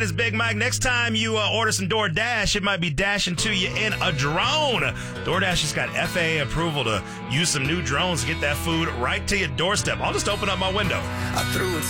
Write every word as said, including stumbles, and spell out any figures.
that is Big Mike. Next time you uh, order some DoorDash, it might be dashing to you in a drone. DoorDash has got F A A approval to use some new drones to get that food right to your doorstep. I'll just open up my window. I threw it